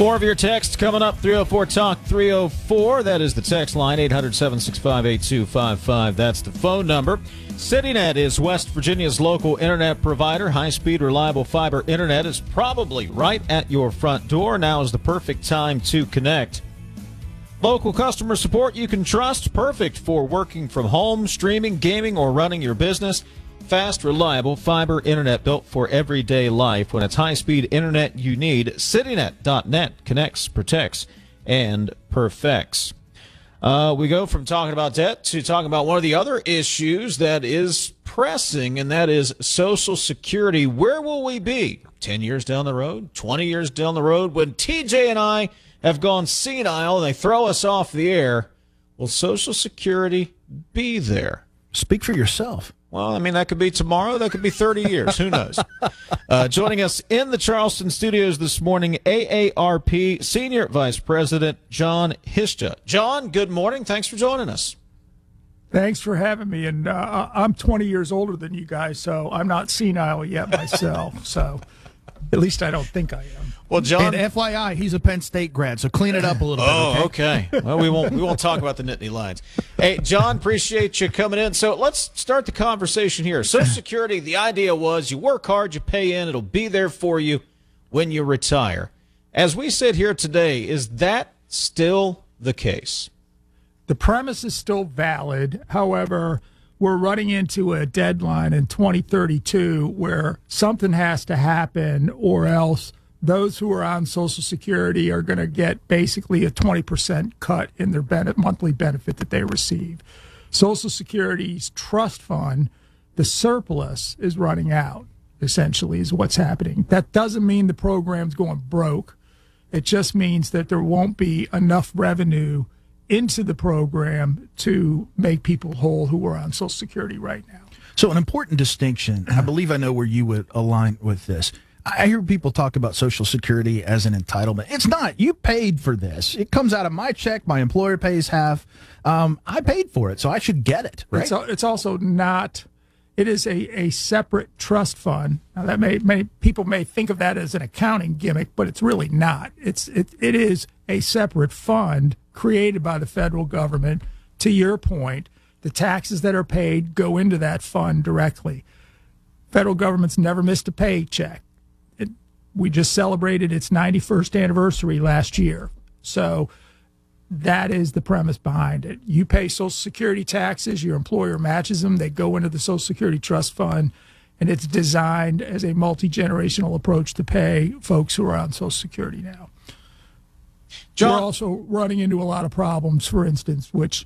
More of your text coming up. 304 Talk 304. That is the text line. 800-765-8255. That's the phone number. CityNet is West Virginia's local internet provider. High-speed, reliable fiber internet is probably right at your front door. Now is the perfect time to connect. Local customer support you can trust. Perfect for working from home, streaming, gaming, or running your business. Fast, reliable fiber internet built for everyday life. When it's high-speed internet you need, CityNet.net connects, protects, and perfects. We go from talking about debt to talking about one of the other issues that is pressing, and that is Social Security. Where will we be 10 years down the road, 20 years down the road, when TJ and I have gone senile and they throw us off the air? Will Social Security be there? Speak for yourself. Well, I mean, that could be tomorrow. That could be 30 years. Who knows? Joining us in the Charleston studios this morning, AARP Senior Vice President John Hishta. John, good morning. Thanks for joining us. Thanks for having me. And I'm 20 years older than you guys, so I'm not senile yet myself. So at least I don't think I am. Well, John, and FYI, he's a Penn State grad, so clean it up a little bit. Oh, okay. Well, we won't talk about the Nittany Lions. Hey, John, appreciate you coming in. So let's start the conversation here. Social Security, the idea was you work hard, you pay in, it'll be there for you when you retire. As we sit here today, is that still the case? The premise is still valid. However, we're running into a deadline in 2032 where something has to happen, or else those who are on Social Security are going to get basically a 20% cut in their monthly benefit that they receive. Social Security's trust fund, the surplus is running out, essentially, is what's happening. That doesn't mean the program's going broke. It just means that there won't be enough revenue into the program to make people whole who are on Social Security right now. So an important distinction, I believe I know where you would align with this. I hear people talk about Social Security as an entitlement. It's not. You paid for this. It comes out of my check. My employer pays half. I paid for it, so I should get it, right? It's also not. It is a separate trust fund. Now, that many people may think of that as an accounting gimmick, but it's really not. It is a separate fund created by the federal government. To your point, the taxes that are paid go into that fund directly. Federal government's never missed a paycheck. We just celebrated its 91st anniversary last year. So that is the premise behind it. You pay Social Security taxes, your employer matches them, they go into the Social Security Trust Fund, and it's designed as a multi-generational approach to pay folks who are on Social Security now. John, we're also running into a lot of problems, for instance, which,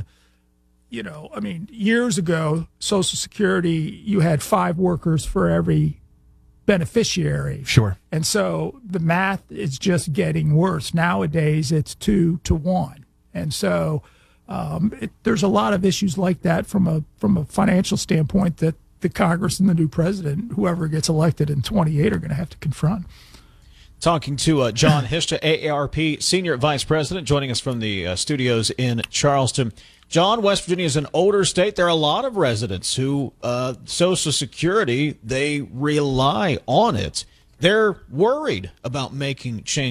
years ago, Social Security, you had 5 workers for every beneficiary. Sure. And so the math is just getting worse. Nowadays, it's 2 to 1. And so there's a lot of issues like that from a financial standpoint that the Congress and the new president, whoever gets elected in 28, are going to have to confront. Talking to John Hishta, AARP Senior Vice President, joining us from the studios in Charleston. John, West Virginia is an older state. There are a lot of residents who Social Security, they rely on it. They're worried about making changes.